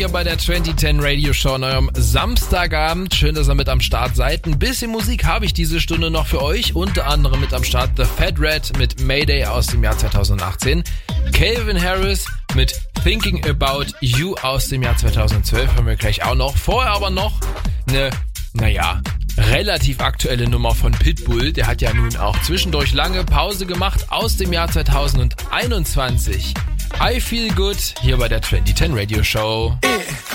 hier bei der 2010 Radio Show an eurem Samstagabend. Schön, dass ihr mit am Start seid. Ein bisschen Musik habe ich diese Stunde noch für euch. Unter anderem mit am Start The Fat Rat mit Mayday aus dem Jahr 2018. Calvin Harris mit Thinking About You aus dem Jahr 2012 haben wir gleich auch noch. Vorher aber noch eine, relativ aktuelle Nummer von Pitbull. Der hat ja nun auch zwischendurch lange Pause gemacht aus dem Jahr 2021. I Feel Good hier bei der 2010 Radio Show.